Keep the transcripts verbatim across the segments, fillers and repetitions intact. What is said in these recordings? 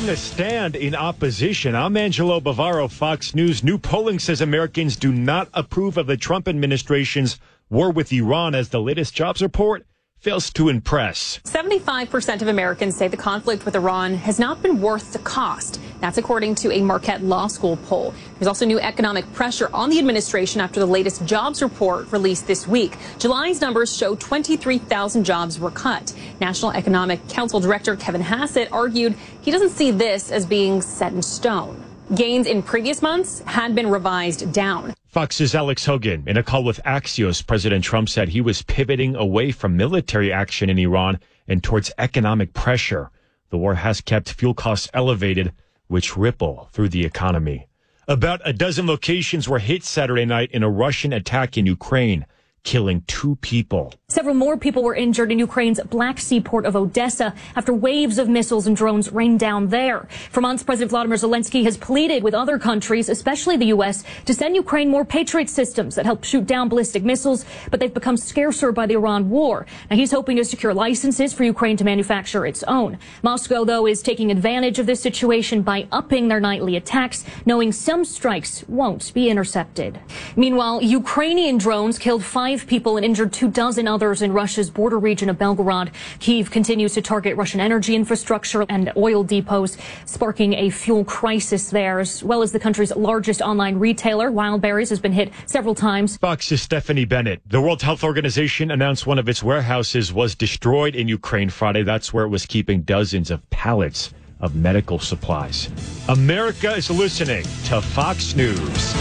taking a stand in opposition. I'm Angelo Bavaro, Fox News. New polling says Americans do not approve of the Trump administration's war with Iran as the latest jobs report fails to impress. seventy-five percent of Americans say the conflict with Iran has not been worth the cost. That's according to a Marquette Law School poll. There's also new economic pressure on the administration after the latest jobs report released this week. July's numbers show twenty-three thousand jobs were cut. National Economic Council Director Kevin Hassett argued he doesn't see this as being set in stone. Gains in previous months had been revised down. Fox's Alex Hogan. In a call with Axios, President Trump said he was pivoting away from military action in Iran and towards economic pressure. The war has kept fuel costs elevated, which ripple through the economy. About a dozen locations were hit Saturday night in a Russian attack in Ukraine, killing two people. Several more people were injured in Ukraine's Black Sea port of Odessa after waves of missiles and drones rained down there. For months, President Vladimir Zelensky has pleaded with other countries, especially the U S, to send Ukraine more Patriot systems that help shoot down ballistic missiles, but they've become scarcer by the Iran war. Now, he's hoping to secure licenses for Ukraine to manufacture its own. Moscow, though, is taking advantage of this situation by upping their nightly attacks, knowing some strikes won't be intercepted. Meanwhile, Ukrainian drones killed five people and injured two dozen others in Russia's border region of Belgorod. Kyiv continues to target Russian energy infrastructure and oil depots, sparking a fuel crisis there, as well as the country's largest online retailer, Wildberries, has been hit several times. Fox's Stephanie Bennett. The World Health Organization announced one of its warehouses was destroyed in Ukraine Friday. That's where it was keeping dozens of pallets of medical supplies. America is listening to Fox News.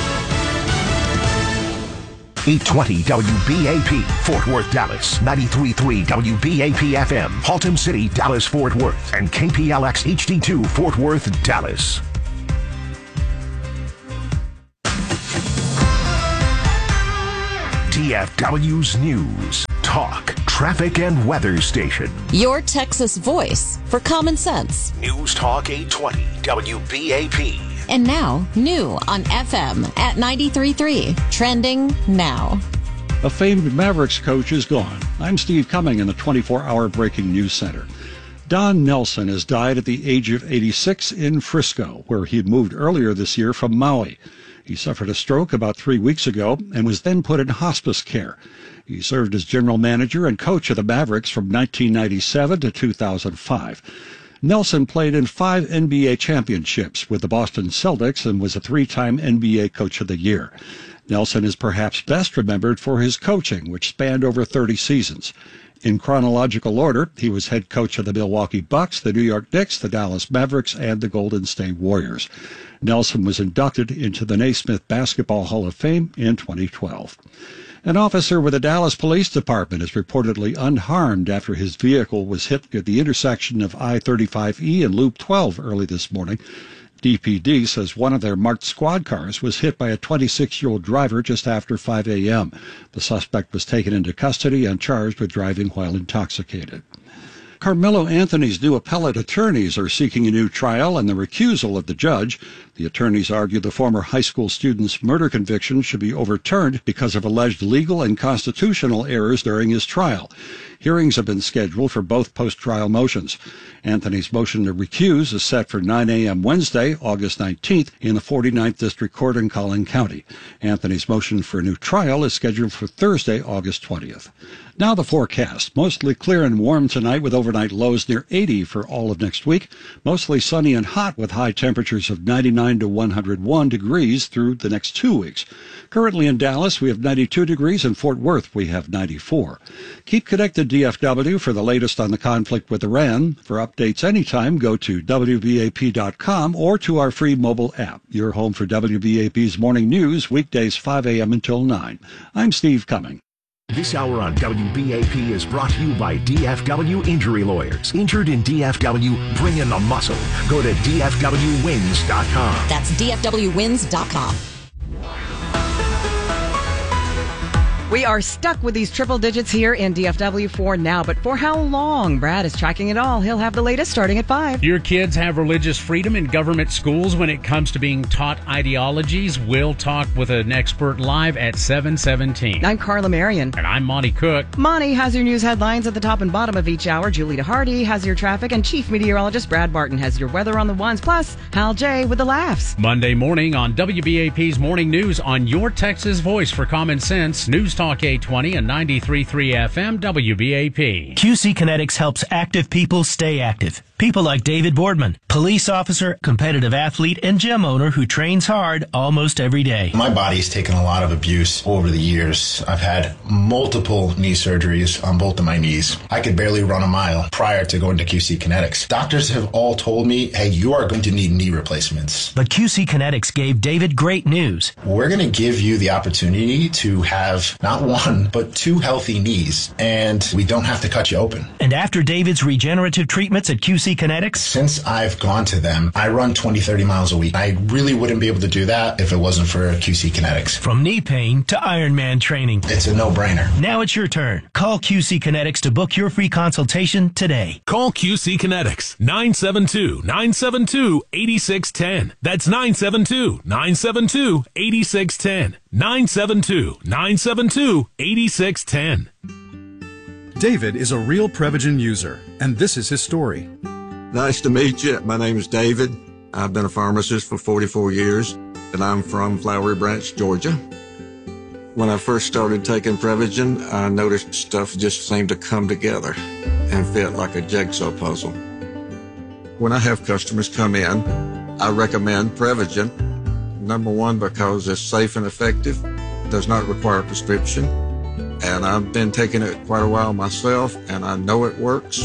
eight twenty W B A P, Fort Worth, Dallas, ninety-three point three W B A P F M, Haltom City, Dallas, Fort Worth, and K P L X H D two, Fort Worth, Dallas. D F W's News, Talk, Traffic, and Weather Station. Your Texas voice for common sense. News Talk eight twenty W B A P. And now, new on F M at ninety-three point three. Trending now. A famed Mavericks coach is gone. I'm Steve Cumming in the twenty-four hour Breaking News Center. Don Nelson has died at the age of eighty-six in Frisco, where he had moved earlier this year from Maui. He suffered a stroke about three weeks ago and was then put in hospice care. He served as general manager and coach of the Mavericks from nineteen ninety-seven to two thousand five. Nelson played in five N B A championships with the Boston Celtics and was a three-time N B A Coach of the Year. Nelson is perhaps best remembered for his coaching, which spanned over thirty seasons. In chronological order, he was head coach of the Milwaukee Bucks, the New York Knicks, the Dallas Mavericks, and the Golden State Warriors. Nelson was inducted into the Naismith Basketball Hall of Fame in twenty twelve. An officer with the Dallas Police Department is reportedly unharmed after his vehicle was hit at the intersection of I thirty-five E and Loop twelve early this morning. D P D says one of their marked squad cars was hit by a twenty-six-year-old driver just after five a.m. The suspect was taken into custody and charged with driving while intoxicated. Carmelo Anthony's new appellate attorneys are seeking a new trial and the recusal of the judge. The attorneys argue the former high school student's murder conviction should be overturned because of alleged legal and constitutional errors during his trial. Hearings have been scheduled for both post-trial motions. Anthony's motion to recuse is set for nine a.m. Wednesday, August nineteenth, in the forty-ninth District Court in Collin County. Anthony's motion for a new trial is scheduled for Thursday, August twentieth. Now the forecast. Mostly clear and warm tonight with overnight lows near eighty for all of next week. Mostly sunny and hot with high temperatures of ninety-nine to one hundred one degrees through the next two weeks. Currently in Dallas, we have ninety-two degrees. In Fort Worth, we have ninety-four. Keep connected, D F W, for the latest on the conflict with Iran. For updates anytime, go to W B A P dot com or to our free mobile app. Your home for W B A P's morning news, weekdays five a.m. until nine. I'm Steve Cumming. This hour on W B A P is brought to you by D F W Injury Lawyers. Injured in D F W? Bring in the muscle. Go to D F W wins dot com. That's D F W wins dot com. We are stuck with these triple digits here in D F W for now, but for how long? Brad is tracking it all. He'll have the latest starting at five. Your kids have religious freedom in government schools when it comes to being taught ideologies. We'll talk with an expert live at seven seventeen. I'm Carla Marion. And I'm Monty Cook. Monty has your news headlines at the top and bottom of each hour. Julie Hardy has your traffic, and Chief Meteorologist Brad Barton has your weather on the ones. Plus, Hal J with the laughs. Monday morning on W B A P's Morning News on your Texas voice for common sense. News Talk eight twenty and ninety-three point three F M W B A P. Q C Kinetics helps active people stay active. People like David Boardman, police officer, competitive athlete, and gym owner who trains hard almost every day. My body's taken a lot of abuse over the years. I've had multiple knee surgeries on both of my knees. I could barely run a mile prior to going to Q C Kinetics. Doctors have all told me, hey, you are going to need knee replacements. But Q C Kinetics gave David great news. We're going to give you the opportunity to have not one, but two healthy knees, and we don't have to cut you open. And after David's regenerative treatments at Q C Kinetics? Since I've gone to them, I run twenty, thirty miles a week. I really wouldn't be able to do that if it wasn't for Q C Kinetics. From knee pain to Ironman training. It's a no-brainer. Now it's your turn. Call Q C Kinetics to book your free consultation today. Call Q C Kinetics, nine seven two, nine seven two, eight six one zero. That's nine seven two, nine seven two, eight six one zero. nine seven two, nine seven two, eight six one zero. David is a real Prevagen user, and this is his story. Nice to meet you. My name is David. I've been a pharmacist for forty-four years, and I'm from Flowery Branch, Georgia. When I first started taking Prevagen, I noticed stuff just seemed to come together and fit like a jigsaw puzzle. When I have customers come in, I recommend Prevagen. Number one, because it's safe and effective, does not require a prescription, and I've been taking it quite a while myself, and I know it works.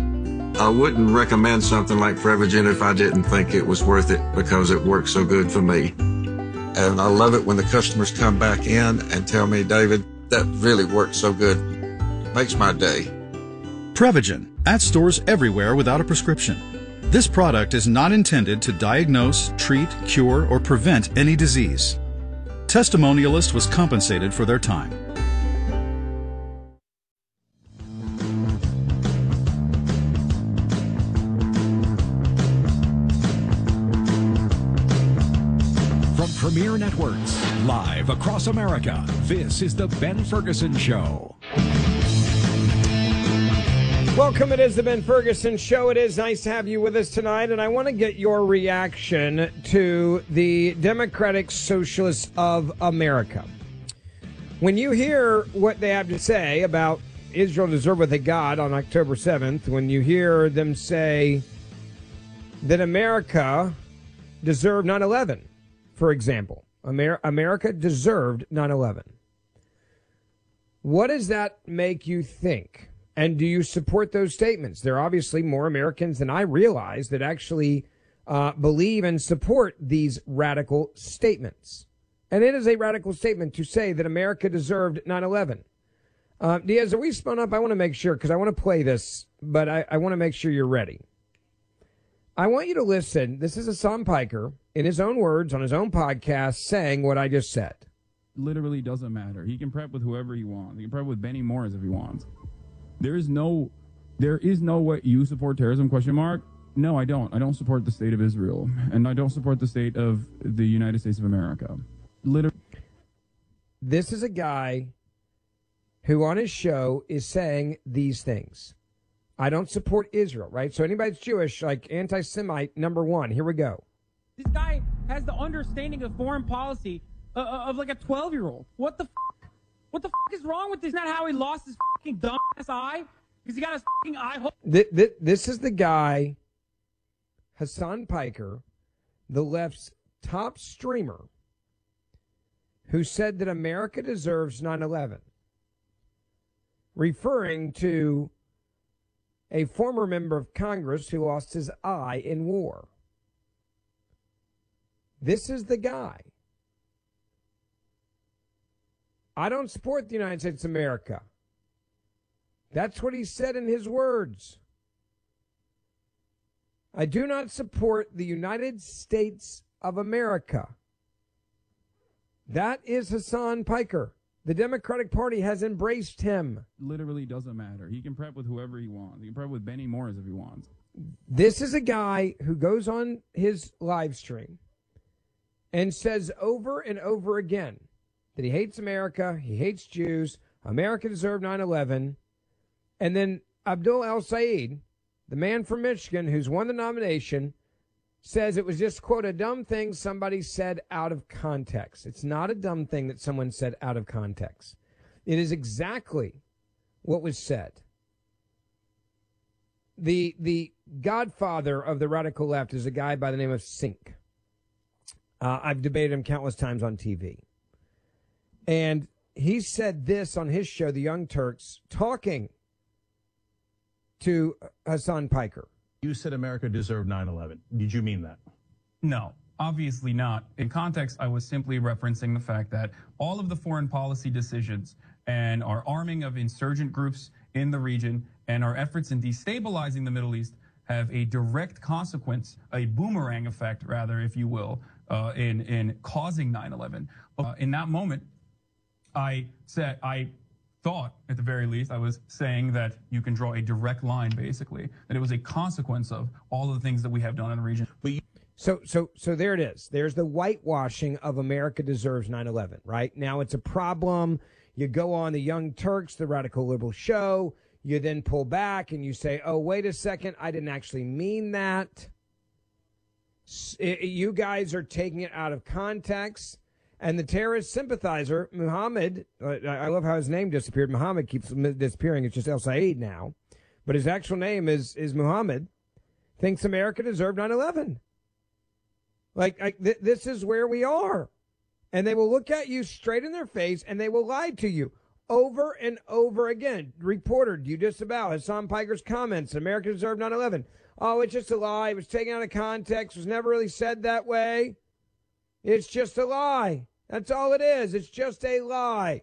I wouldn't recommend something like Prevagen if I didn't think it was worth it because it works so good for me. And I love it when the customers come back in and tell me, David, that really works so good. Makes my day. Prevagen, at stores everywhere without a prescription. This product is not intended to diagnose, treat, cure, or prevent any disease. Testimonialist was compensated for their time. Premier Networks, live across America, this is the Ben Ferguson Show. Welcome, it is the Ben Ferguson Show. It is nice to have you with us tonight, and I want to get your reaction to the Democratic Socialists of America. When you hear what they have to say about Israel deserve what they got on October seventh, when you hear them say that America deserved nine eleven, for example, Amer- America deserved nine eleven. What does that make you think? And do you support those statements? There are obviously more Americans than I realize that actually uh, believe and support these radical statements. And it is a radical statement to say that America deserved nine eleven. Uh, Diaz, are we spun up? I want to make sure, because I want to play this, but I, I want to make sure you're ready. I want you to listen. This is Hassan Piker, in his own words, on his own podcast, saying what I just said. Literally doesn't matter. He can prep with whoever he wants. He can prep with Benny Morris if he wants. There is no, there is no way you support terrorism, question mark. No, I don't. I don't support the state of Israel. And I don't support the state of the United States of America. Literally. This is a guy who on his show is saying these things. I don't support Israel, right? So anybody that's Jewish, like anti-Semite, number one. Here we go. This guy has the understanding of foreign policy uh, of like a twelve-year-old. What the f***? What the f*** is wrong with this? Isn't that how he lost his f***ing dumbass eye? Because he got his f***ing eye hole. Th- th- this is the guy, Hassan Piker, the left's top streamer, who said that America deserves nine eleven, referring to a former member of Congress who lost his eye in war. This is the guy. I don't support the United States of America. That's what he said in his words. I do not support the United States of America. That is Hassan Piker, The Democratic Party has embraced him. Literally doesn't matter. He can prep with whoever he wants. He can prep with Benny Morris if he wants. This is a guy who goes on his live stream and says over and over again that he hates America, he hates Jews, America deserved nine eleven, and then Abdul El-Sayed, the man from Michigan who's won the nomination, says it was just, quote, a dumb thing somebody said out of context. It's not a dumb thing that someone said out of context. It is exactly what was said. The the godfather of the radical left is a guy by the name of Sink. Uh, I've debated him countless times on T V. And he said this on his show, The Young Turks, talking to Hassan Piker. You said America deserved nine eleven. Did you mean that? No, obviously not. In context, I was simply referencing the fact that all of the foreign policy decisions and our arming of insurgent groups in the region and our efforts in destabilizing the Middle East have a direct consequence, a boomerang effect, rather, if you will, uh, in, in causing nine eleven. Uh, in that moment, I said, I thought, at the very least, I was saying that you can draw a direct line, basically, that it was a consequence of all of the things that we have done in the region. But you- So, so, so there it is. There's the whitewashing of America deserves nine eleven, right? Now it's a problem. You go on the Young Turks, the radical liberal show. You then pull back and you say, oh, wait a second. I didn't actually mean that. It, you guys are taking it out of context. And the terrorist sympathizer, Muhammad, uh, I love how his name disappeared. Muhammad keeps disappearing. It's just El-Sayed now. But his actual name is, is Muhammad, thinks America deserved nine eleven. Like, like th- this is where we are. And they will look at you straight in their face and they will lie to you over and over again. Reporter, do you disavow Hassan Piker's comments? America deserved nine eleven. Oh, it's just a lie. It was taken out of context. It was never really said that way. It's just a lie. That's all it is. It's just a lie.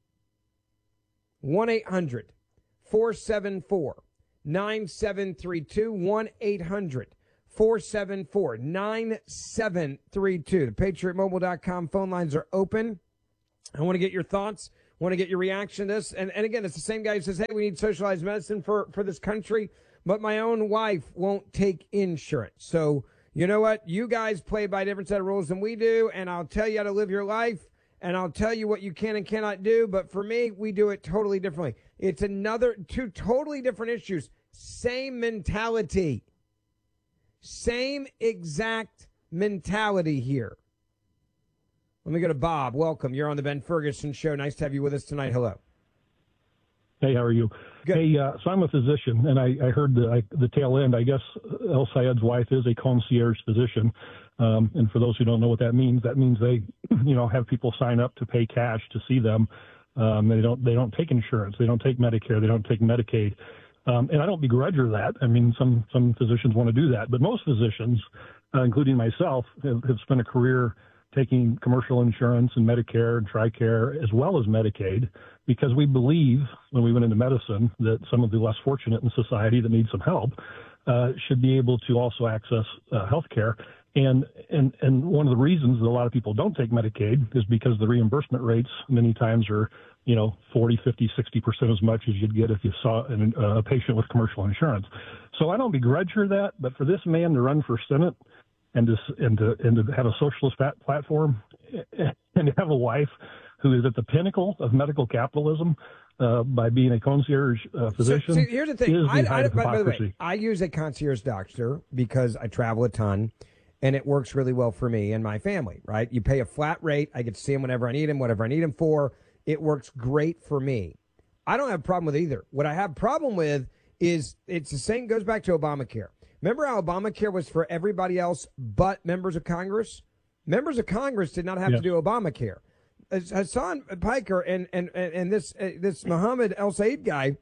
one eight hundred four seven four nine seven three two. one eight hundred four seven four nine seven three two. The patriot mobile dot com phone lines are open. I want to get your thoughts. I want to get your reaction to this. And, and again, it's the same guy who says, hey, we need socialized medicine for, for this country, but my own wife won't take insurance. So, you know what? You guys play by a different set of rules than we do, and I'll tell you how to live your life, and I'll tell you what you can and cannot do. But for me, we do it totally differently. It's another two totally different issues. Same mentality. Same exact mentality here. Let me go to Bob. Welcome. You're on the Ben Ferguson Show. Nice to have you with us tonight. Hello. Hey, how are you? Good. Hey, uh, so I'm a physician, and I, I heard the, I, the tail end. I guess El-Sayed's wife is a concierge physician. Um, and for those who don't know what that means, that means they, you know, have people sign up to pay cash to see them. Um, they don't, they don't take insurance. They don't take Medicare. They don't take Medicaid. Um, and I don't begrudge her that. I mean, some, some physicians want to do that, but most physicians, uh, including myself, have, have spent a career taking commercial insurance and Medicare and TRICARE as well as Medicaid, because we believe when we went into medicine that some of the less fortunate in society that need some help uh, should be able to also access uh, health care. And, and, and one of the reasons that a lot of people don't take Medicaid is because the reimbursement rates many times are, you know, forty, fifty, sixty percent as much as you'd get if you saw an, uh, a patient with commercial insurance. So I don't begrudge her that, but for this man to run for Senate and to, and to, and to have a socialist platform and to have a wife who is at the pinnacle of medical capitalism uh, by being a concierge uh, physician. So, so here's the thing. Is I, the I, height of by, by the way, hypocrisy. I use a concierge doctor because I travel a ton, and it works really well for me and my family, right? You pay a flat rate. I get to see him whenever I need him, whatever I need him for. It works great for me. I don't have a problem with either. What I have a problem with is it's the same, goes back to Obamacare. Remember how Obamacare was for everybody else but members of Congress? Members of Congress did not have Yeah. to do Obamacare. Hassan Piker and, and, and this, uh, this Muhammad El-Sayed guy,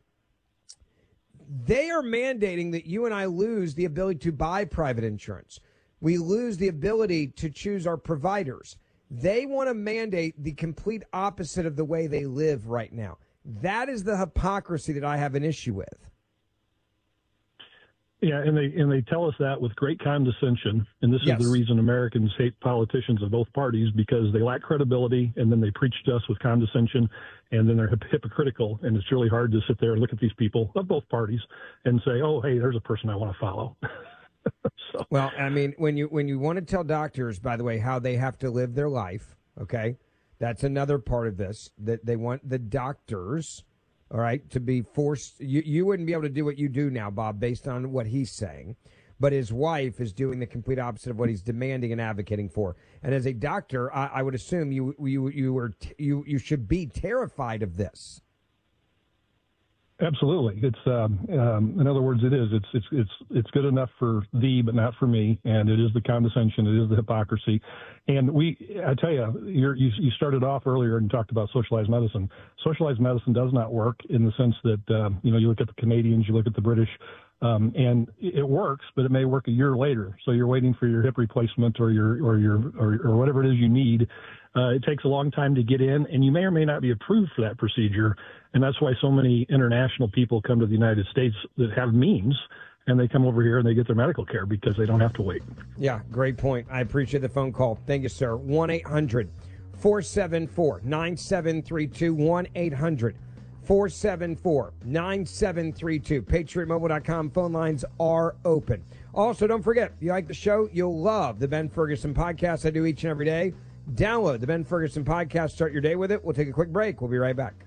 they are mandating that you and I lose the ability to buy private insurance. We lose the ability to choose our providers. They want to mandate the complete opposite of the way they live right now. That is the hypocrisy that I have an issue with. Yeah, and they and they tell us that with great condescension, and this Yes. is the reason Americans hate politicians of both parties, because they lack credibility, and then they preach to us with condescension, and then they're hip- hypocritical, and it's really hard to sit there and look at these people of both parties and say, oh, hey, there's a person I want to follow. so. Well, I mean, when you when you want to tell doctors, by the way, how they have to live their life, okay, that's another part of this, that they want the doctors, all right, to be forced. You, you wouldn't be able to do what you do now, Bob, based on what he's saying. But his wife is doing the complete opposite of what he's demanding and advocating for. And as a doctor, I, I would assume you you you were t- you you should be terrified of this. Absolutely. It's um, um, in other words, it is. It's it's it's it's good enough for thee, but not for me. And it is the condescension. It is the hypocrisy. And we, I tell you, you're, you you started off earlier and talked about socialized medicine. Socialized medicine does not work in the sense that um, you know, you look at the Canadians, you look at the British, um, and it works, but it may work a year later. So you're waiting for your hip replacement or your or your or, or whatever it is you need. Uh, it takes a long time to get in, and you may or may not be approved for that procedure. And that's why so many international people come to the United States that have means, and they come over here and they get their medical care because they don't have to wait. Yeah, great point. I appreciate the phone call. Thank you, sir. one eight hundred four seven four nine seven three two. one eight hundred four seven four nine seven three two. patriot mobile dot com phone lines are open. Also, don't forget, if you like the show, you'll love the Ben Ferguson podcast I do each and every day. Download the Ben Ferguson podcast. Start your day with it. We'll take a quick break. We'll be right back.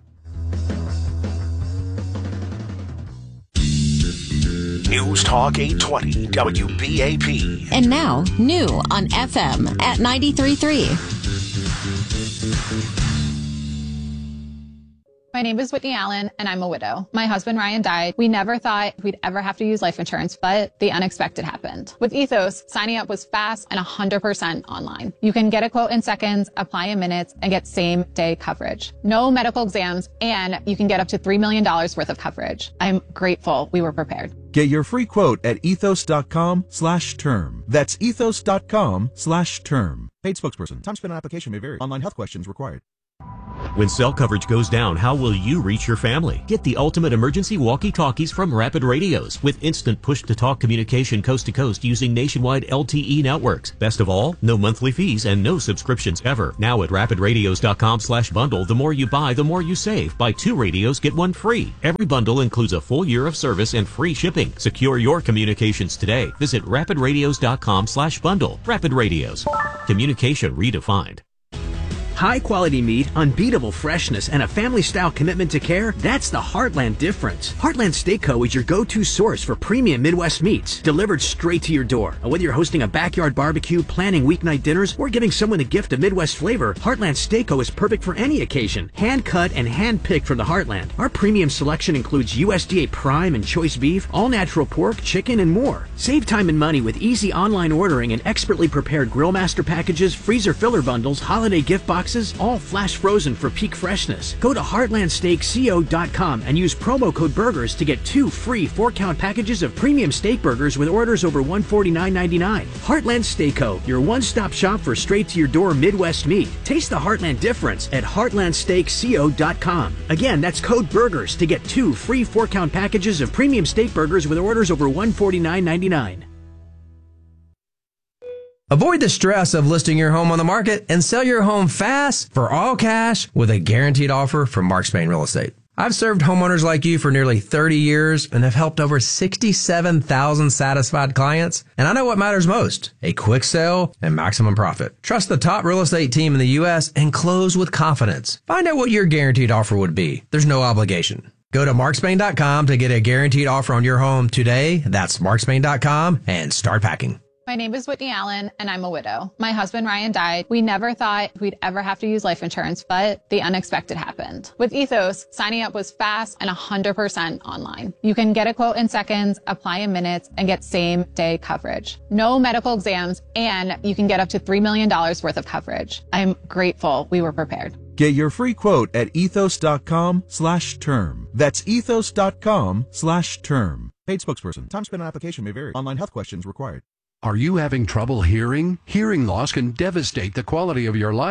News Talk eight twenty W B A P. And now, new on F M at ninety-three point three. My name is Whitney Allen, and I'm a widow. My husband, Ryan, died. We never thought we'd ever have to use life insurance, but the unexpected happened. With Ethos, signing up was fast and one hundred percent online. You can get a quote in seconds, apply in minutes, and get same-day coverage. No medical exams, and you can get up to three million dollars worth of coverage. I'm grateful we were prepared. Get your free quote at ethos.com slash term. That's ethos.com slash term. Paid spokesperson. Time spent on application may vary. Online health questions required. When cell coverage goes down, how will you reach your family? Get the ultimate emergency walkie-talkies from Rapid Radios with instant push-to-talk communication coast to coast using nationwide L T E networks. Best of all, no monthly fees and no subscriptions ever. Now at rapidradios.com slash bundle, the more you buy, the more you save. Buy two radios, get one free. Every bundle includes a full year of service and free shipping. Secure your communications today. Visit rapidradios.com slash bundle. Rapid Radios. Communication redefined. High-quality meat, unbeatable freshness, and a family-style commitment to care, that's the Heartland difference. Heartland Steak Co. is your go-to source for premium Midwest meats, delivered straight to your door. And whether you're hosting a backyard barbecue, planning weeknight dinners, or giving someone a gift of Midwest flavor, Heartland Steak Co. is perfect for any occasion. Hand-cut and hand-picked from the Heartland. Our premium selection includes U S D A Prime and Choice Beef, all-natural pork, chicken, and more. Save time and money with easy online ordering and expertly prepared Grill Master packages, freezer filler bundles, holiday gift boxes, all flash frozen for peak freshness. Go to heartland steak co dot com and use promo code BURGERS to get two free four-count packages of premium steak burgers with orders over one hundred forty-nine ninety-nine. Heartland Steak Co., your one-stop shop for straight-to-your-door Midwest meat. Taste the Heartland difference at heartland steak co dot com. Again, that's code BURGERS to get two free four-count packages of premium steak burgers with orders over one hundred forty-nine ninety-nine. Avoid the stress of listing your home on the market and sell your home fast for all cash with a guaranteed offer from Mark Spain Real Estate. I've served homeowners like you for nearly thirty years and have helped over sixty-seven thousand satisfied clients. And I know what matters most, a quick sale and maximum profit. Trust the top real estate team in the U S and close with confidence. Find out what your guaranteed offer would be. There's no obligation. Go to mark spain dot com to get a guaranteed offer on your home today. That's mark spain dot com and start packing. My name is Whitney Allen, and I'm a widow. My husband, Ryan, died. We never thought we'd ever have to use life insurance, but the unexpected happened. With Ethos, signing up was fast and one hundred percent online. You can get a quote in seconds, apply in minutes, and get same-day coverage. No medical exams, and you can get up to three million dollars worth of coverage. I'm grateful we were prepared. Get your free quote at ethos.com slash term. That's ethos.com slash term. Paid spokesperson. Time spent on application may vary. Online health questions required. Are you having trouble hearing? Hearing loss can devastate the quality of your life.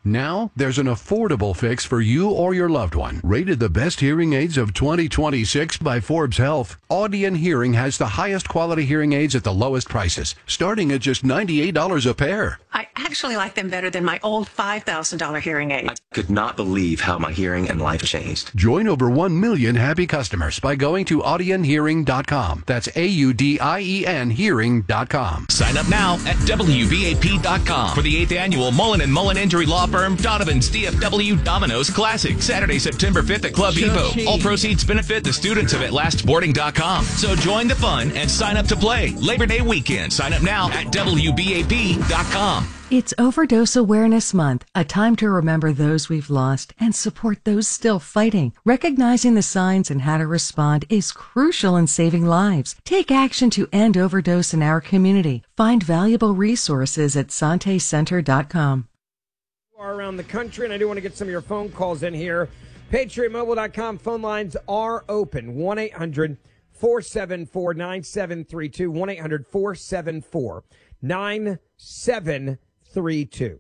Now, there's an affordable fix for you or your loved one. Rated the best hearing aids of twenty twenty-six by Forbes Health, Audion Hearing has the highest quality hearing aids at the lowest prices, starting at just ninety-eight dollars a pair. I actually like them better than my old five thousand dollars hearing aid. I could not believe how my hearing and life changed. Join over one million happy customers by going to audion hearing dot com. That's A U D I E N hearing dot com. Sign up now at W B A P dot com for the eighth annual Mullen and Mullen Injury Law Firm Donovan's D F W Domino's Classic, Saturday, September fifth at Club Evo. All proceeds benefit the students of atlastboarding dot com. So join the fun and sign up to play. Labor Day weekend. Sign up now at W B A P dot com. It's Overdose Awareness Month, a time to remember those we've lost and support those still fighting. Recognizing the signs and how to respond is crucial in saving lives. Take action to end overdose in our community. Find valuable resources at sante center dot com. Are around the country, and I do want to get some of your phone calls in here. Patriot Mobile dot com phone lines are open. one eight hundred four seven four nine seven three two. one eight hundred four seven four nine seven three two.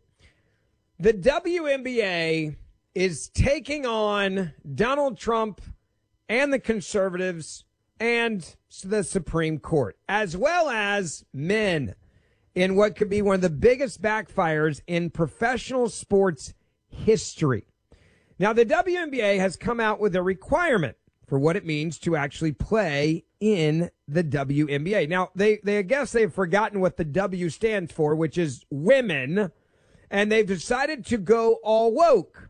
The W N B A is taking on Donald Trump and the conservatives and the Supreme Court, as well as men, in what could be one of the biggest backfires in professional sports history. Now, the W N B A has come out with a requirement for what it means to actually play in the W N B A. Now, they, they I guess they've forgotten what the W stands for, which is women, and they've decided to go all woke.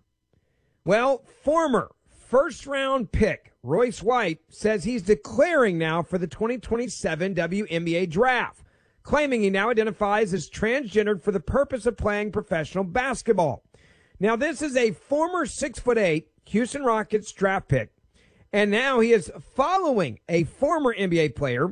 Well, former first-round pick Royce White says he's declaring now for the twenty twenty-seven W N B A draft, claiming he now identifies as transgendered for the purpose of playing professional basketball. Now, this is a former six foot eight Houston Rockets draft pick, and now he is following a former N B A player,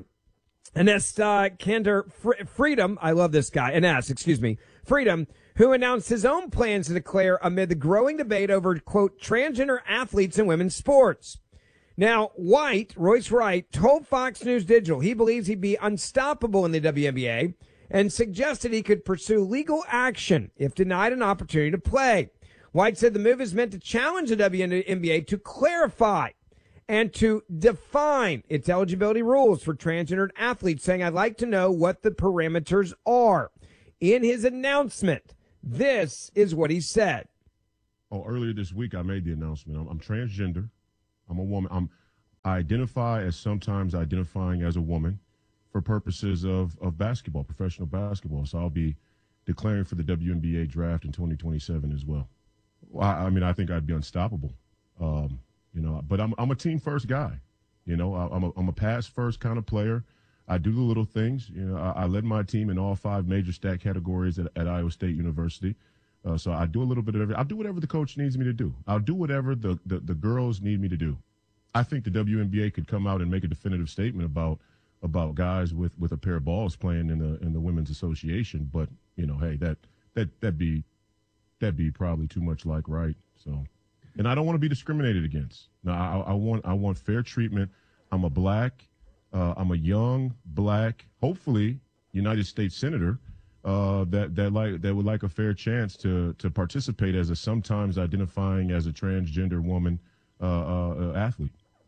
Enes uh, Kanter Fr- Freedom. I love this guy. Enes, excuse me, Freedom, who announced his own plans to declare amid the growing debate over, quote, transgender athletes in women's sports. Now, White, Royce White, told Fox News Digital he believes he'd be unstoppable in the W N B A and suggested he could pursue legal action if denied an opportunity to play. White said the move is meant to challenge the W N B A to clarify and to define its eligibility rules for transgendered athletes, saying, I'd like to know what the parameters are. In his announcement, this is what he said. Oh, earlier this week, I made the announcement. I'm, I'm transgender. I'm a woman. I'm, I identify as sometimes identifying as a woman for purposes of, of basketball, professional basketball. So I'll be declaring for the W N B A draft in twenty twenty-seven as well. I, I mean, I think I'd be unstoppable, um, you know, but I'm, I'm a team first guy. You know, I, I'm a, I'm a pass first kind of player. I do the little things. You know, I, I led my team in all five major stat categories at, at Iowa State University. Uh, so I do a little bit of everything. I'll do whatever the coach needs me to do. I'll do whatever the, the, the girls need me to do. I think the W N B A could come out and make a definitive statement about about guys with, with a pair of balls playing in the in the women's association. But you know, hey, that that that'd be that'd be probably too much like right. So, and I don't want to be discriminated against. No, I, I want I want fair treatment. I'm a black, uh, I'm a young black, hopefully United States senator. Uh, that that like that would like a fair chance to to participate as a sometimes identifying as a transgender woman uh, uh, athlete.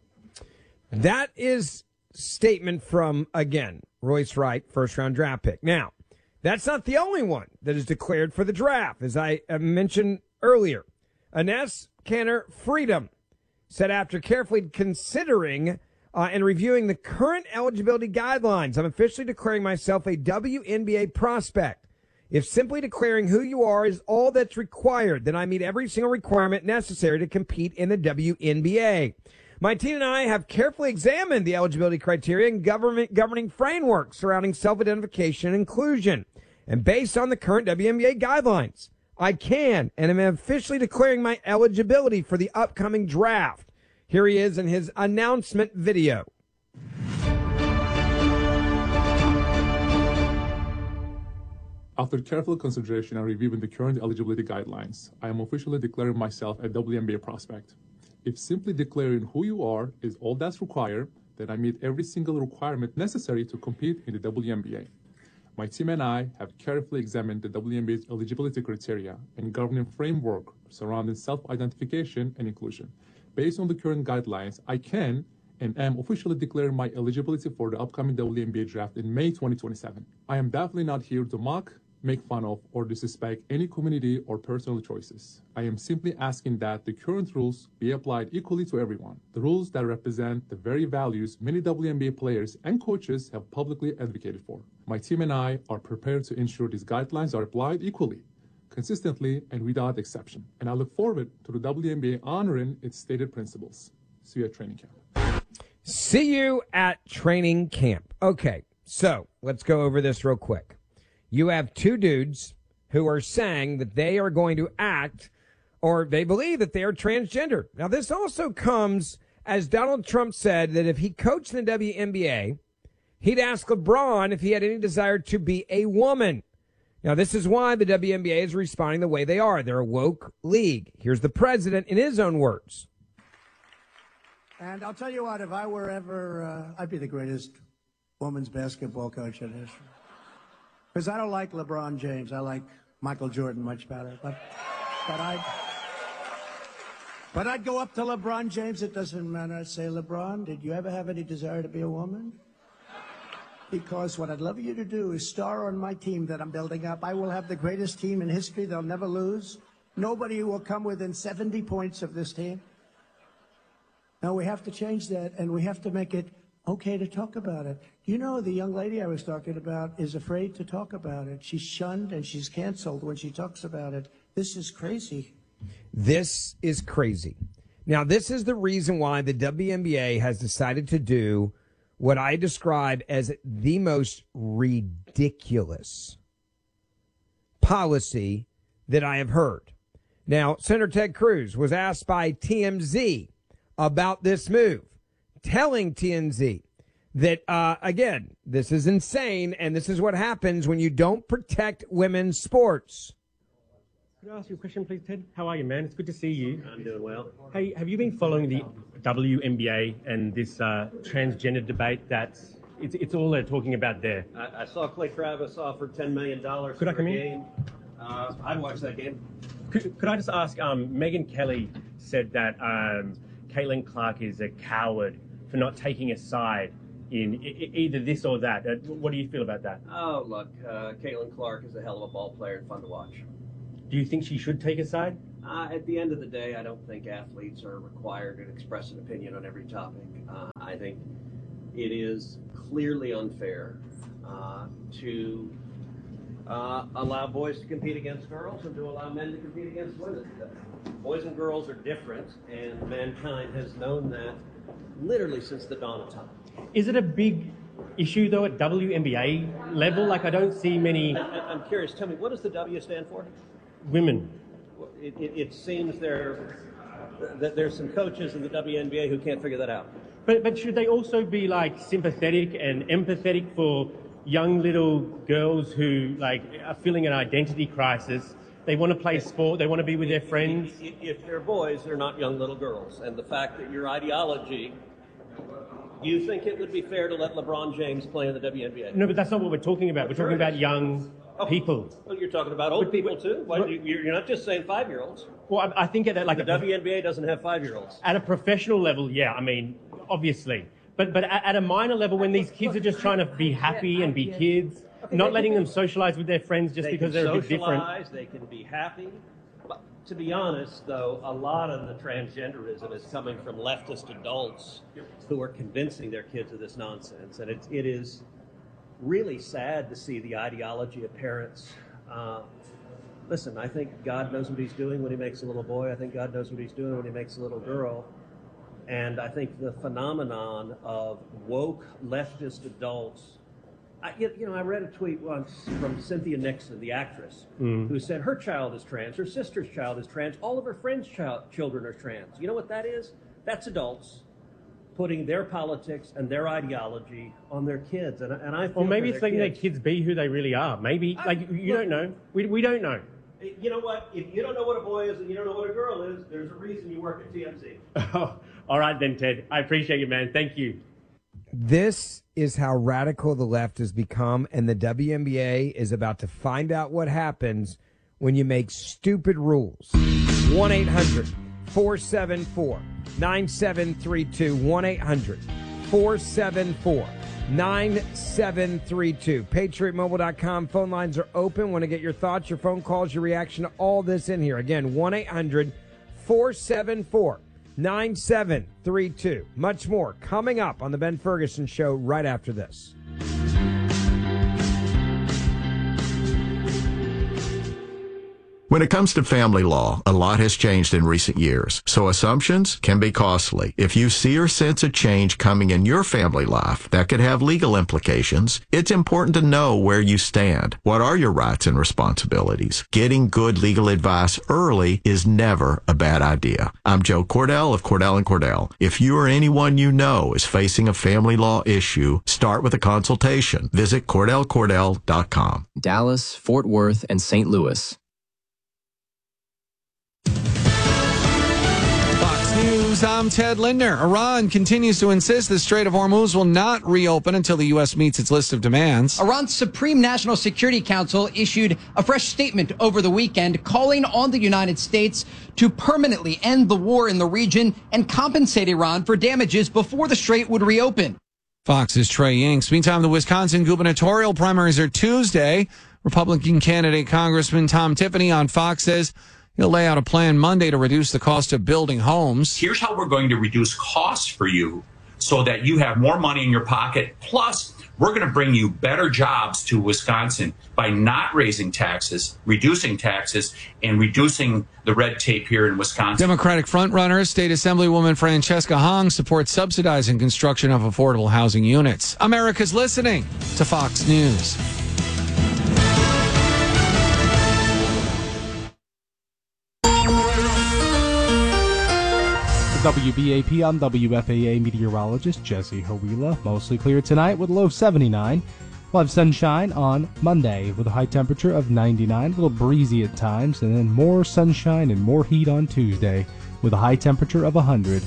That is statement from, again, Royce Wright, first round draft pick. Now, that's not the only one that is declared for the draft. As I mentioned earlier, Enes Kanter Freedom said after carefully considering Uh, and reviewing the current eligibility guidelines, I'm officially declaring myself a W N B A prospect. If simply declaring who you are is all that's required, then I meet every single requirement necessary to compete in the W N B A. My team and I have carefully examined the eligibility criteria and government governing framework surrounding self-identification and inclusion. And based on the current W N B A guidelines, I can and am officially declaring my eligibility for the upcoming draft. Here he is in his announcement video. After careful consideration and reviewing the current eligibility guidelines, I am officially declaring myself a W N B A prospect. If simply declaring who you are is all that's required, then I meet every single requirement necessary to compete in the W N B A. My team and I have carefully examined the W N B A's eligibility criteria and governing framework surrounding self-identification and inclusion. Based on the current guidelines, I can and am officially declaring my eligibility for the upcoming W N B A draft in May twenty twenty-seven. I am definitely not here to mock, make fun of, or disrespect any community or personal choices. I am simply asking that the current rules be applied equally to everyone. The rules that represent the very values many W N B A players and coaches have publicly advocated for. My team and I are prepared to ensure these guidelines are applied equally, consistently, and without exception. And I look forward to the W N B A honoring its stated principles. See you at training camp. See you at training camp. Okay, so let's go over this real quick. You have two dudes who are saying that they are going to act, or they believe that they are transgender. Now, this also comes as Donald Trump said that if he coached in the W N B A, he'd ask LeBron if he had any desire to be a woman. Now, this is why the W N B A is responding the way they are. They're a woke league. Here's the president in his own words. And I'll tell you what, if I were ever, uh, I'd be the greatest women's basketball coach in history. Because I don't like LeBron James. I like Michael Jordan much better. But, but I'd, but I'd go up to LeBron James. It doesn't matter. I'd say, LeBron, did you ever have any desire to be a woman? Because what I'd love you to do is star on my team that I'm building up. I will have the greatest team in history. They'll never lose. Nobody will come within seventy points of this team. Now, we have to change that, and we have to make it okay to talk about it. You know, the young lady I was talking about is afraid to talk about it. She's shunned and she's canceled when she talks about it. This is crazy. This is crazy. Now, this is the reason why the W N B A has decided to do what I describe as the most ridiculous policy that I have heard. Now, Senator Ted Cruz was asked by T M Z about this move, telling T M Z that, uh, again, this is insane, and this is what happens when you don't protect women's sports. Could I ask you a question, please, Ted? How are you, man? It's good to see you. I'm doing well. Hey, have you been following the W N B A and this uh, transgender debate that's it's, it's all they're talking about there? I, I saw Clay Travis offer ten million dollars Could for I come a in? game. Uh, I'd watch that game. Could, could I just ask, um, Megyn Kelly said that um, Caitlin Clark is a coward for not taking a side in I- I- either this or that. Uh, what do you feel about that? Oh, look, uh, Caitlin Clark is a hell of a ball player and fun to watch. Do you think she should take a side? Uh, at the end of the day, I don't think athletes are required to express an opinion on every topic. Uh, I think it is clearly unfair uh, to uh, allow boys to compete against girls and to allow men to compete against women. Boys and girls are different, and mankind has known that literally since the dawn of time. Is it a big issue, though, at W N B A level? Like, I don't see many... I, I'm curious, tell me, what does the W stand for? Women. It, it, it seems there that there's some coaches in the W N B A who can't figure that out. But but should they also be, like, sympathetic and empathetic for young little girls who, like, are feeling an identity crisis? They want to play sport. They want to be with their friends. If, if they're boys, they're not young little girls. And the fact that your ideology, you think it would be fair to let LeBron James play in the W N B A? No, but that's not what we're talking about. We're talking about young people. Well, you're talking about old people too. Well, you're not just saying five-year-olds. Well, I think at like the W N B A doesn't have five-year-olds. At a professional level, yeah. I mean, obviously, but but at a minor level, when these kids are just trying to be happy and be kids, not letting them socialize with their friends just they because can they're a bit different. socialize, they can be happy. But to be honest, though, a lot of the transgenderism is coming from leftist adults who are convincing their kids of this nonsense, and it, it is really sad to see the ideology of parents. Uh, listen, I think God knows what he's doing when he makes a little boy. I think God knows what he's doing when he makes a little girl. And I think the phenomenon of woke leftist adults, I, you know, I read a tweet once from Cynthia Nixon, the actress, Mm. who said her child is trans, her sister's child is trans, all of her friends' child, children are trans. You know what that is? That's adults putting their politics and their ideology on their kids. And, and I feel Or maybe for it's their letting their kids. kids be who they really are. Maybe, like, you look- don't know. We, we don't know. You know what? If you don't know what a boy is and you don't know what a girl is, there's a reason you work at T M Z. All right then, Ted. I appreciate you, man. Thank you. This is how radical the left has become, and the W N B A is about to find out what happens when you make stupid rules. one eight hundred four seven four nine seven three two. one eight hundred four seven four nine seven three two. Patriot Mobile dot com. Phone lines are open. Want to get your thoughts, your phone calls, your reaction to all this in here. Again, one eight hundred four seven four nine seven three two. Much more coming up on the Ben Ferguson Show right after this. When it comes to family law, a lot has changed in recent years, so assumptions can be costly. If you see or sense a change coming in your family life that could have legal implications, it's important to know where you stand. What are your rights and responsibilities? Getting good legal advice early is never a bad idea. I'm Joe Cordell of Cordell and Cordell. If you or anyone you know is facing a family law issue, start with a consultation. Visit Cordell Cordell dot com. Dallas, Fort Worth, and Saint Louis. News, I'm Ted Lindner. Iran continues to insist the Strait of Hormuz will not reopen until the U S meets its list of demands. Iran's Supreme National Security Council issued a fresh statement over the weekend calling on the United States to permanently end the war in the region and compensate Iran for damages before the strait would reopen. Fox's Trey Yingst. Meantime, the Wisconsin gubernatorial primaries are Tuesday. Republican candidate Congressman Tom Tiffany on Fox says he'll lay out a plan Monday to reduce the cost of building homes. Here's how we're going to reduce costs for you so that you have more money in your pocket. Plus, we're going to bring you better jobs to Wisconsin by not raising taxes, reducing taxes, and reducing the red tape here in Wisconsin. Democratic frontrunner, State Assemblywoman Francesca Hong supports subsidizing construction of affordable housing units. America's listening to Fox News. W B A P, I'm W F A A meteorologist Jesse Hawila. Mostly clear tonight with a low of seventy-nine. We'll have sunshine on Monday with a high temperature of ninety-nine, a little breezy at times, and then more sunshine and more heat on Tuesday with a high temperature of one hundred.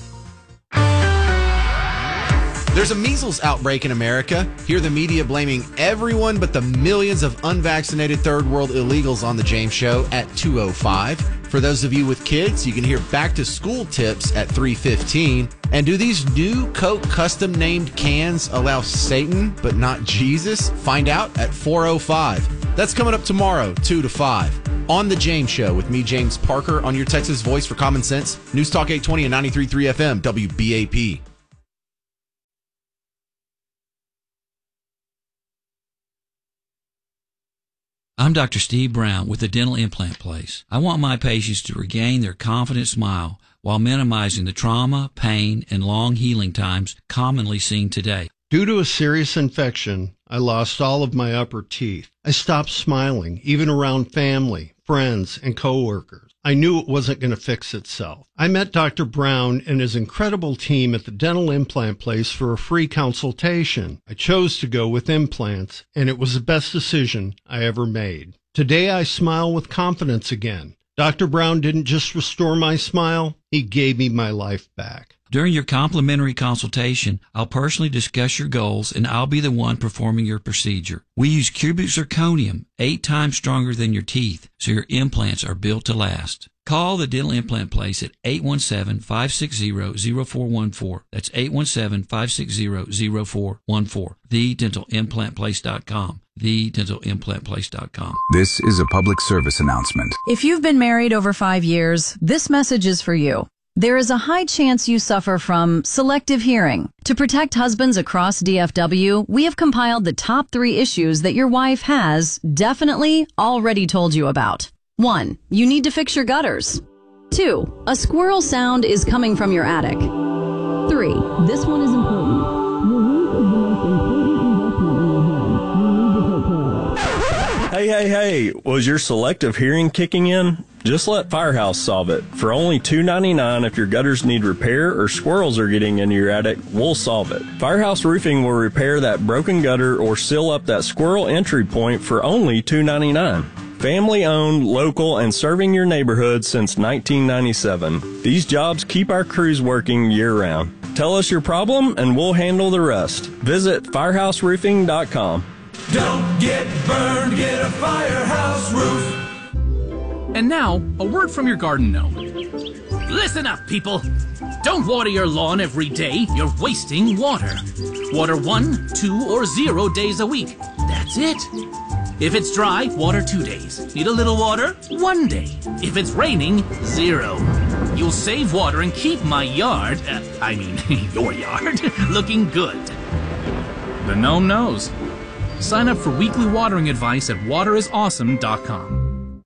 There's a measles outbreak in America. Hear the media blaming everyone but the millions of unvaccinated third world illegals on The James Show at two oh five. For those of you with kids, you can hear back to school tips at three fifteen. And do these new Coke custom named cans allow Satan but not Jesus? Find out at four oh five. That's coming up tomorrow, two to five. On The James Show with me, James Parker, on your Texas voice for common sense. News Talk eight twenty and ninety-three point three F M, W B A P. I'm Doctor Steve Brown with the Dental Implant Place. I want my patients to regain their confident smile while minimizing the trauma, pain, and long healing times commonly seen today. Due to a serious infection, I lost all of my upper teeth. I stopped smiling, even around family, friends, and coworkers. I knew it wasn't going to fix itself. I met Doctor Brown and his incredible team at the Dental Implant Place for a free consultation. I chose to go with implants, and it was the best decision I ever made. Today, I smile with confidence again. Doctor Brown didn't just restore my smile, he gave me my life back. During your complimentary consultation, I'll personally discuss your goals, and I'll be the one performing your procedure. We use cubic zirconium, eight times stronger than your teeth, so your implants are built to last. Call the Dental Implant Place at eight one seven, five six zero, zero four one four. That's eight one seven, five six zero, zero four one four. the dental implant place dot com. the dental implant place dot com. This is a public service announcement. If you've been married over five years, this message is for you. There is a high chance you suffer from selective hearing. To protect husbands across D F W, we have compiled the top three issues that your wife has definitely already told you about. One, you need to fix your gutters. Two, a squirrel sound is coming from your attic. Three, this one is important. Your roof is the most important investment in your home. You need to take care of it. Hey, hey, hey, was your selective hearing kicking in? Just let Firehouse solve it. For only two ninety-nine, if your gutters need repair or squirrels are getting into your attic, we'll solve it. Firehouse Roofing will repair that broken gutter or seal up that squirrel entry point for only two ninety-nine. Family owned, local, and serving your neighborhood since nineteen ninety-seven. These jobs keep our crews working year round. Tell us your problem and we'll handle the rest. Visit firehouse roofing dot com. Don't get burned, get a Firehouse Roof. And now, a word from your garden gnome. Listen up, people. Don't water your lawn every day. You're wasting water. Water one, two, or zero days a week. That's it. If it's dry, water two days. Need a little water? One day. If it's raining, zero. You'll save water and keep my yard, uh, I mean, your yard, looking good. The gnome knows. Sign up for weekly watering advice at water is awesome dot com.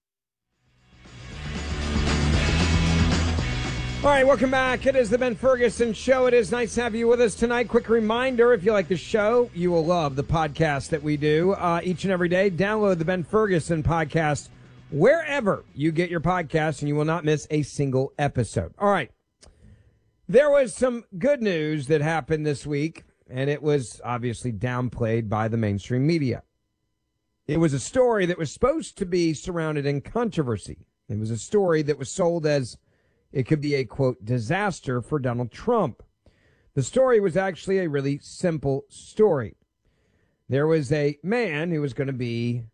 All right, welcome back. It is the Ben Ferguson Show. It is nice to have you with us tonight. Quick reminder, if you like the show, you will love the podcast that we do uh, each and every day. Download the Ben Ferguson podcast wherever you get your podcasts, and you will not miss a single episode. All right. There was some good news that happened this week, and it was obviously downplayed by the mainstream media. It was a story that was supposed to be surrounded in controversy. It was a story that was sold as it could be a, quote, disaster for Donald Trump. The story was actually a really simple story. There was a man who was going to be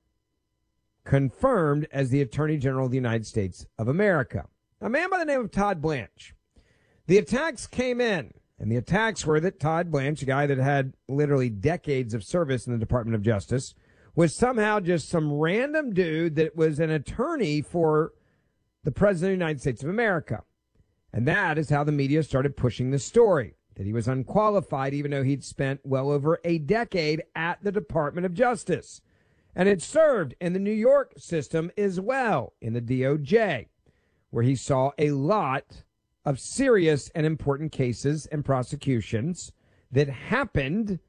confirmed as the Attorney General of the United States of America, a man by the name of Todd Blanche. The attacks came in, and the attacks were that Todd Blanche, a guy that had literally decades of service in the Department of Justice, was somehow just some random dude that was an attorney for the President of the United States of America. And that is how the media started pushing the story, that he was unqualified even though he'd spent well over a decade at the Department of Justice. And had served in the New York system as well, in the D O J, where he saw a lot of serious and important cases and prosecutions that happened,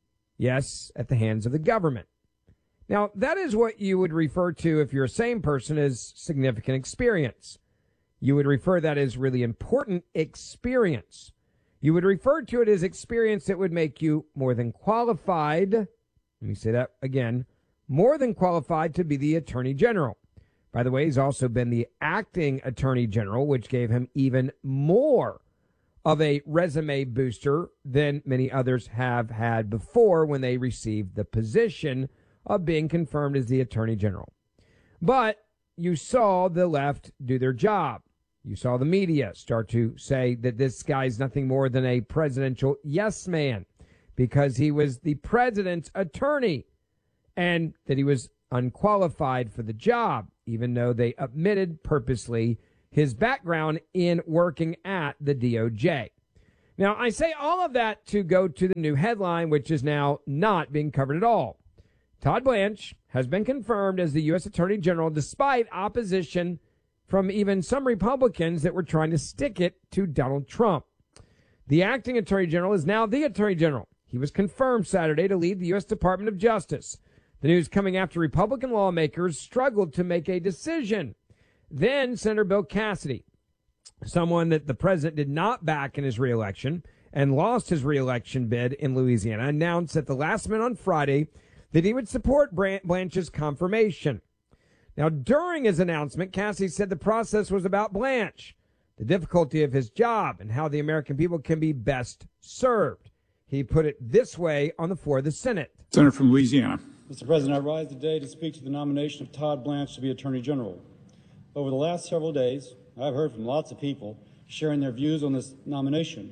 yes, at the hands of the government. Now, that is what you would refer to, if you're a sane person, as significant experience. You would refer that as really important experience. You would refer to it as experience that would make you more than qualified. Let me say that again. More than qualified to be the Attorney General. By the way, he's also been the acting Attorney General, which gave him even more of a resume booster than many others have had before when they received the position of being confirmed as the Attorney General. But you saw the left do their job. You saw the media start to say that this guy's nothing more than a presidential yes man because he was the president's attorney and that he was unqualified for the job, even though they omitted purposely his background in working at the D O J. Now, I say all of that to go to the new headline, which is now not being covered at all. Todd Blanche has been confirmed as the U S Attorney General despite opposition from even some Republicans that were trying to stick it to Donald Trump. The acting Attorney General is now the Attorney General. He was confirmed Saturday to lead the U S Department of Justice. The news coming after Republican lawmakers struggled to make a decision. Then Senator Bill Cassidy, someone that the president did not back in his reelection and lost his reelection bid in Louisiana, announced at the last minute on Friday that he would support Blanche's confirmation. Now, during his announcement, Cassidy said the process was about Blanche, the difficulty of his job, and how the American people can be best served. He put it this way on the floor of the Senate. Senator from Louisiana. Mister President, I rise today to speak to the nomination of Todd Blanche to be Attorney General. Over the last several days, I've heard from lots of people sharing their views on this nomination.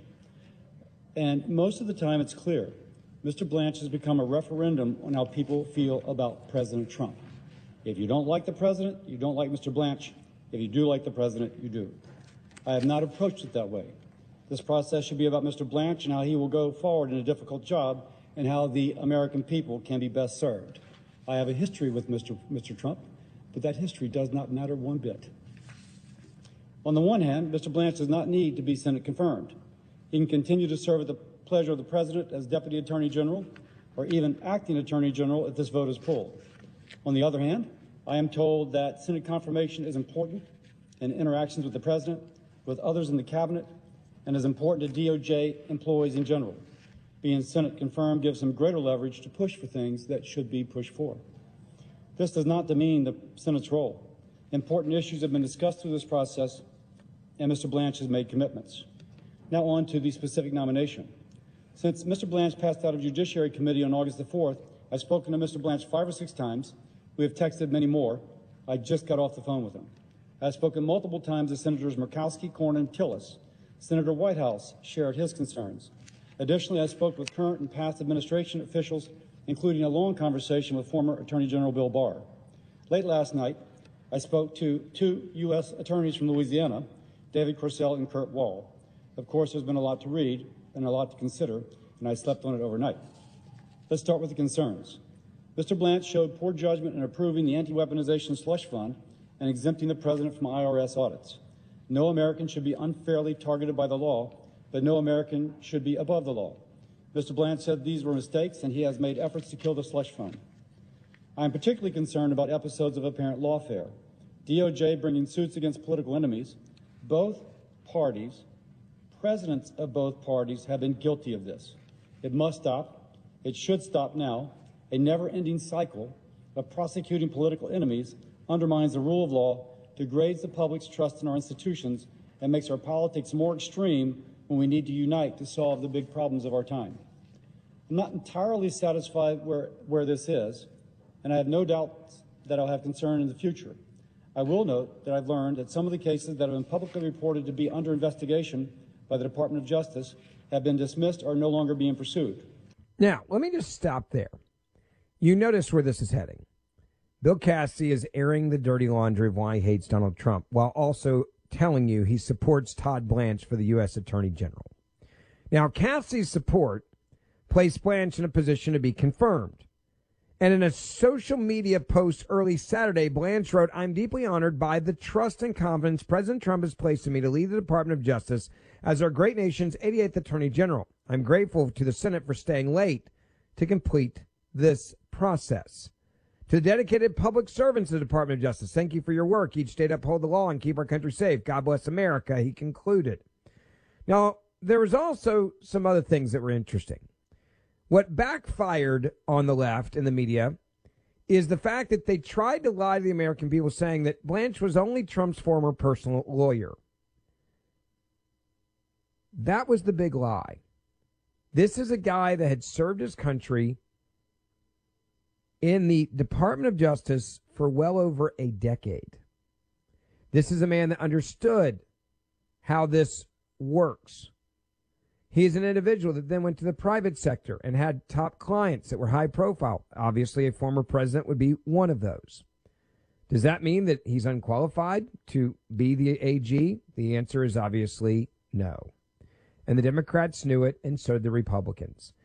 And most of the time, it's clear. Mister Blanche has become a referendum on how people feel about President Trump. If you don't like the president, you don't like Mister Blanche. If you do like the president, you do. I have not approached it that way. This process should be about Mister Blanche and how he will go forward in a difficult job and how the American people can be best served. I have a history with Mister Mister Trump, but that history does not matter one bit. On the one hand, Mister Blanche does not need to be Senate confirmed. He can continue to serve at the pleasure of the president as Deputy Attorney General or even Acting Attorney General if this vote is pulled. On the other hand, I am told that Senate confirmation is important in interactions with the president, with others in the cabinet, and is important to D O J employees in general. Being Senate confirmed gives him greater leverage to push for things that should be pushed for. This does not demean the Senate's role. Important issues have been discussed through this process, and Mister Blanche has made commitments. Now on to the specific nomination. Since Mister Blanche passed out of Judiciary Committee on August the fourth, I've spoken to Mister Blanche five or six times. We have texted many more. I just got off the phone with him. I've spoken multiple times to Senators Murkowski, Cornyn, and Tillis. Senator Whitehouse shared his concerns. Additionally, I spoke with current and past administration officials, including a long conversation with former Attorney General Bill Barr. Late last night, I spoke to two U S attorneys from Louisiana, David Corsell and Kurt Wall. Of course, there's been a lot to read and a lot to consider, and I slept on it overnight. Let's start with the concerns. Mister Blanche showed poor judgment in approving the anti-weaponization slush fund and exempting the president from I R S audits. No American should be unfairly targeted by the law, but no American should be above the law. Mister Blanche said these were mistakes, and he has made efforts to kill the slush fund. I am particularly concerned about episodes of apparent lawfare. D O J bringing suits against political enemies. Both parties, presidents of both parties, have been guilty of this. It must stop. It should stop now. A never-ending cycle of prosecuting political enemies undermines the rule of law, degrades the public's trust in our institutions, and makes our politics more extreme when we need to unite to solve the big problems of our time. I'm not entirely satisfied where, where this is, and I have no doubt that I'll have concern in the future. I will note that I've learned that some of the cases that have been publicly reported to be under investigation by the Department of Justice have been dismissed or are no longer being pursued. Now, let me just stop there. You notice where this is heading. Bill Cassidy is airing the dirty laundry of why he hates Donald Trump, while also telling you he supports Todd Blanche for the U S Attorney General. Now, Cassidy's support placed Blanche in a position to be confirmed. And in a social media post early Saturday, Blanche wrote, "I'm deeply honored by the trust and confidence President Trump has placed in me to lead the Department of Justice as our great nation's eighty-eighth Attorney General. I'm grateful to the Senate for staying late to complete this process. To the dedicated public servants of the Department of Justice, thank you for your work each day to uphold the law and keep our country safe. God bless America," he concluded. Now, there was also some other things that were interesting. What backfired on the left in the media is the fact that they tried to lie to the American people, saying that Blanche was only Trump's former personal lawyer. That was the big lie. This is a guy that had served his country in the Department of Justice for well over a decade. This is a man that understood how this works. He is an individual that then went to the private sector and had top clients that were high profile. Obviously, a former president would be one of those. Does that mean that he's unqualified to be the A G? The answer is obviously no. And the Democrats knew it, and so did the Republicans.